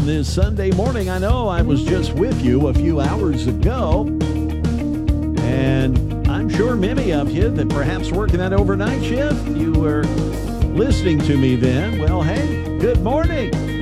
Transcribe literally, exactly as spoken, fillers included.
on this Sunday morning. I know I was just with you a few hours ago, and I'm sure many of you that perhaps working that overnight shift, you were listening to me then. Well, hey, good morning.